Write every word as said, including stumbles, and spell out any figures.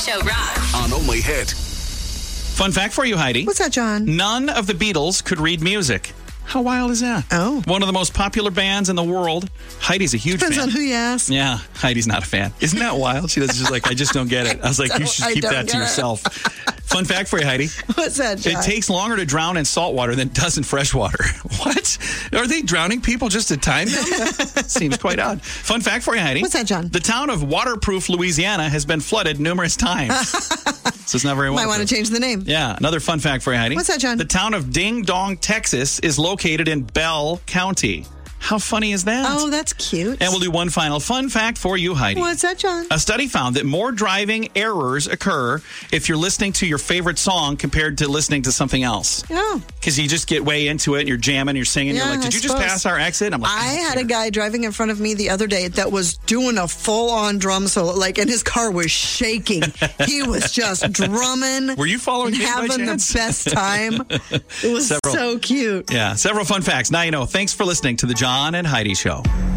Show rocks. On Only Hit. Fun fact for you, Heidi. What's that, John? None of the Beatles could read music. How wild is that? Oh. One of the most popular bands in the world. Heidi's a huge Depends fan. on who you ask. Yeah, Heidi's not a fan. Isn't that wild? She does just like, I just don't get it. I was like, you should I keep don't that to get it. yourself. Fun fact for you, Heidi. What's that, John? It takes longer to drown in salt water than it does in fresh water. What? Are they drowning people just to time them? Seems quite odd. Fun fact for you, Heidi. What's that, John? The town of Waterproof, Louisiana has been flooded numerous times. So it's not very Might waterproof. want to change the name. Yeah, another fun fact for you, Heidi. What's that, John? The town of Ding Dong, Texas is located in Bell County. How funny is that? Oh, that's cute. And we'll do one final fun fact for you, Heidi. What's that, John? A study found that more driving errors occur if you're listening to your favorite song compared to listening to something else. Oh. Because you just get way into it and you're jamming, you're singing. Yeah, you're like, did I you just suppose. pass our exit? And I'm like, I don't had care. a guy driving in front of me the other day that was doing a full-on drum solo, like, and his car was shaking. He was just drumming. Were you following and me by having chance? the best time. It was Several. so cute. Yeah, several fun facts. Now you know. Thanks for listening to the John and Heidi Show.